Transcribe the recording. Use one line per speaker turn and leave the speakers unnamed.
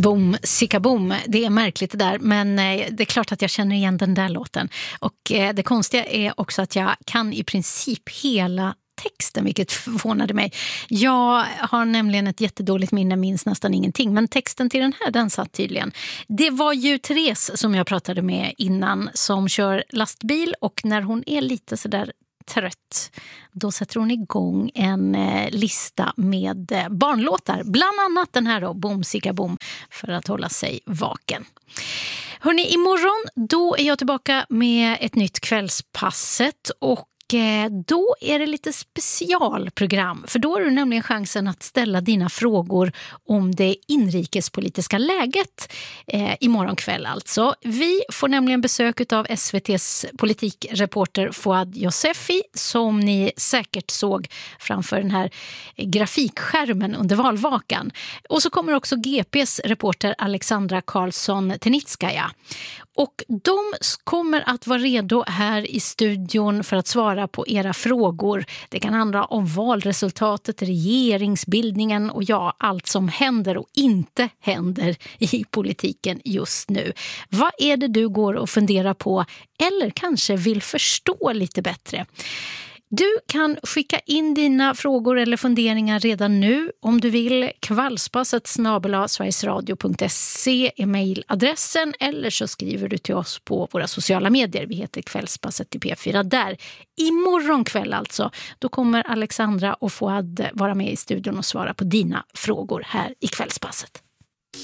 Boom, sicka boom. Det är märkligt det där, men det är klart att jag känner igen den där låten. Och det konstiga är också att jag kan i princip hela texten, vilket förvånade mig. Jag har nämligen ett jättedåligt minne, minns nästan ingenting. Men texten till den här, den satt tydligen. Det var ju Therese som jag pratade med innan som kör lastbil, och när hon är lite sådär trött, då sätter hon igång en lista med barnlåtar. Bland annat den här då, Boom Sicka Boom, för att hålla sig vaken. Hörrni, imorgon då är jag tillbaka med ett nytt Kvällspasset, och då är det lite specialprogram, för då har du nämligen chansen att ställa dina frågor om det inrikespolitiska läget imorgon kväll alltså. Vi får nämligen besök av SVT:s politikreporter Fouad Youssefi, som ni säkert såg framför den här grafikskärmen under valvakan. Och så kommer också GPs reporter Alexandra Karlsson-Tenitskaja. Och de kommer att vara redo här i studion för att svara på era frågor. Det kan handla om valresultatet, regeringsbildningen och ja, allt som händer och inte händer i politiken just nu. Vad är det du går och funderar på eller kanske vill förstå lite bättre? Du kan skicka in dina frågor eller funderingar redan nu om du vill. Kvällspasset@sverigesradio.se är mejladressen, eller så skriver du till oss på våra sociala medier. Vi heter Kvällspasset i P4 där. Imorgon kväll alltså, då kommer Alexandra och Fouad vara med i studion och svara på dina frågor här i Kvällspasset.